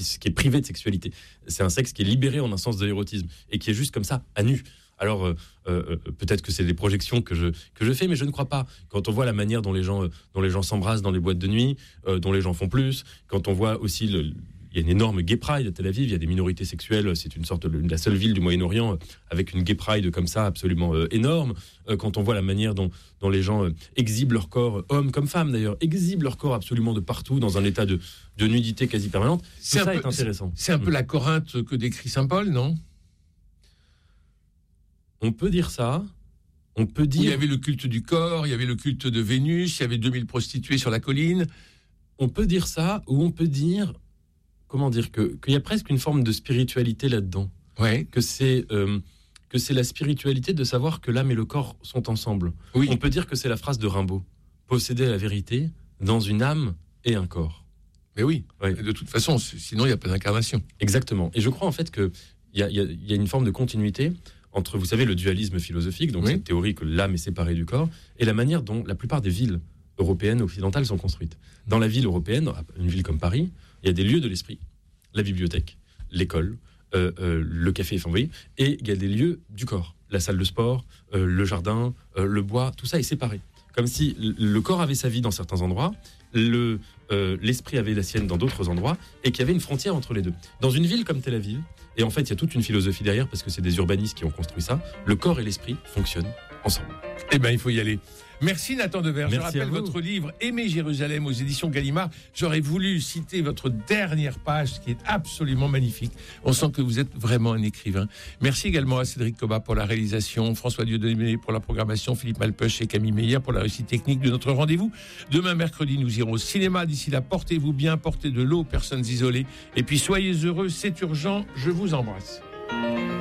qui est privé de sexualité. C'est un sexe qui est libéré en un sens de l'érotisme et qui est juste comme ça, à nu. Alors, peut-être que c'est des projections que je fais, mais je ne crois pas. Quand on voit la manière dont les gens s'embrassent dans les boîtes de nuit, dont les gens font plus, quand on voit aussi il y a une énorme gay pride à Tel Aviv, il y a des minorités sexuelles, c'est une sorte de la seule ville du Moyen-Orient avec une gay pride comme ça absolument énorme. Quand on voit la manière dont les gens exhibent leur corps, hommes comme femmes d'ailleurs, exhibent leur corps absolument de partout dans un état de nudité quasi permanente, ça est intéressant. C'est un peu la Corinthe que décrit Saint Paul, non ? On peut dire ça. On peut dire. Où il y avait le culte du corps, il y avait le culte de Vénus, il y avait 2000 prostituées sur la colline. On peut dire ça, ou on peut dire, comment dire, qu'il y a presque une forme de spiritualité là-dedans. Ouais. Que c'est la spiritualité de savoir que l'âme et le corps sont ensemble. Oui. On peut dire que c'est la phrase de Rimbaud. Posséder la vérité dans une âme et un corps. Mais oui. Oui. De toute façon, sinon il n'y a pas d'incarnation. Exactement. Et je crois en fait qu'il y a une forme de continuité entre, vous savez, le dualisme philosophique, donc cette théorie que l'âme est séparée du corps, et la manière dont la plupart des villes européennes, occidentales sont construites. Dans la ville européenne, une ville comme Paris, il y a des lieux de l'esprit, la bibliothèque, l'école, le café, enfin, vous voyez, et il y a des lieux du corps, la salle de sport, le jardin, le bois, tout ça est séparé. Comme si le corps avait sa vie dans certains endroits, l'esprit avait la sienne dans d'autres endroits, et qu'il y avait une frontière entre les deux. Dans une ville comme Tel Aviv, et en fait il y a toute une philosophie derrière, parce que c'est des urbanistes qui ont construit ça, le corps et l'esprit fonctionnent ensemble. Eh bien, il faut y aller. Merci Nathan Devers. Merci. Je rappelle votre livre Aimer Jérusalem aux éditions Gallimard. J'aurais voulu citer votre dernière page qui est absolument magnifique. On sent que vous êtes vraiment un écrivain. Merci également à Cédric Cobat pour la réalisation, François Dieudonné pour la programmation, Philippe Malpeuch et Camille Meyer pour la réussite technique de notre rendez-vous. Demain mercredi, nous irons au cinéma. D'ici là, portez-vous bien, portez de l'eau aux personnes isolées. Et puis soyez heureux, c'est urgent. Je vous embrasse.